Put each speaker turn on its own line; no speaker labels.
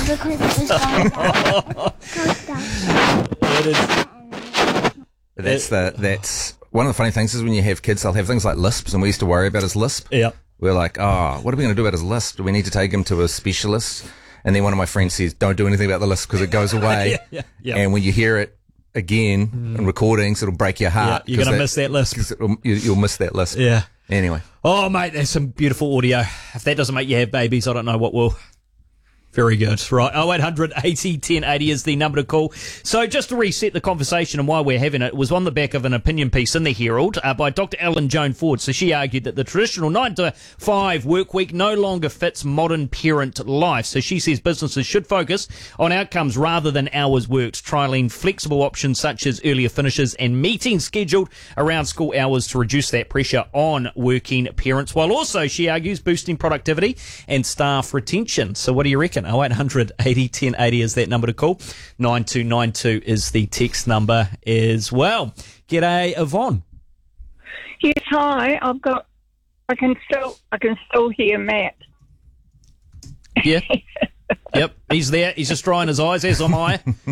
because it was going down.
But that's one of the funny things is when you have kids, they'll have things like lisps, and we used to worry about his lisp.
Yeah.
We're like, oh, what are we going to do about his lisp? Do we need to take him to a specialist? And then one of my friends says, don't do anything about the lisp because it goes away.
Yeah.
And when you hear it again in recordings, it'll break your heart.
You're going to miss that lisp.
You'll miss that lisp.
Yeah.
Anyway.
Oh, mate, that's some beautiful audio. If that doesn't make you have babies, I don't know what will. Very good. Right. 0800 80 1080 is the number to call. So just to reset the conversation and why we're having it, was on the back of an opinion piece in the Herald by Dr. Ellen Joan Ford. So she argued that the traditional 9 to 5 work week no longer fits modern parent life. So she says businesses should focus on outcomes rather than hours worked, trialling flexible options such as earlier finishes and meetings scheduled around school hours to reduce that pressure on working parents, while also, she argues, boosting productivity and staff retention. So what do you reckon? 0800 80 1080 is that number to call. 9292 is the text number as well. G'day, Yvonne.
Yes, hi. I can still hear Matt.
Yeah. Yep, he's there. He's just drying his eyes, as am I.